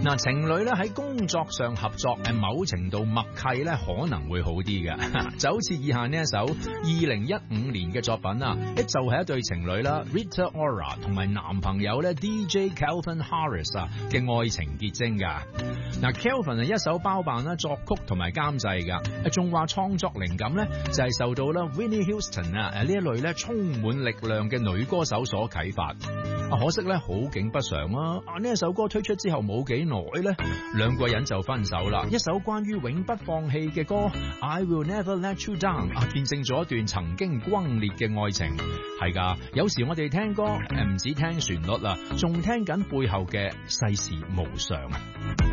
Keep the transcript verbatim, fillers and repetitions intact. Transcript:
嗱，情侶咧喺工作上合作，誒，某程度默契咧可能會好啲嘅，就好似以下呢一首二零一五年嘅作品啊，一就係一對情侶啦 ，Rita Ora 同埋男朋友咧 D J Calvin Harris 啊嘅愛情結晶噶。嗱 ，Calvin 係一手包辦啦作曲同埋監製噶，仲話創作靈感咧就係受到啦 Whitney Houston 啊誒呢一類咧充滿力量嘅女歌手所啟發。啊，可惜咧好景不常啊！啊呢一首歌推出之後冇幾耐咧，兩個人就分手啦。一首關於永不放棄嘅歌 I Will Never Let You Down 啊，見證咗一段曾經轟烈嘅愛情。係噶，有時我哋聽歌誒唔止聽旋律啦，仲聽緊背後嘅世事無常啊！